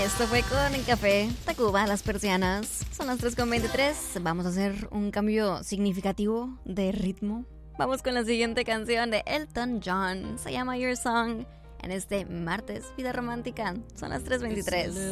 Esto fue con Café Tacuba, Las Persianas. Son las 3:23. Vamos a hacer un cambio significativo de ritmo. Vamos con la siguiente canción de Elton John. Se llama Your Song. En este martes, vida romántica. Son las 3:23.